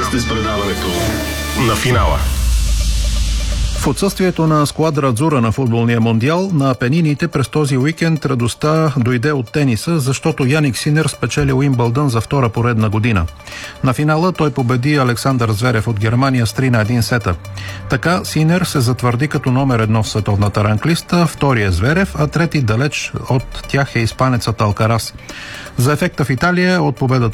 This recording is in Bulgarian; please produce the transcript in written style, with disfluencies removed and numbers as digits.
сте с предаването на финала. В отсъствието на сквадра Адзура на футболния мондиал, на Апенините през този уикенд радостта дойде от тениса, защото Яник Синер спечели Уимбълдън за втора поредна година. На финала той победи Александър Зверев от Германия с 3-1 сета. Така Синер се затвърди като номер 1 в световната ранглиста, втори е Зверев, а трети далеч от тях е испанецът Алкарас. За ефекта в Италия от победата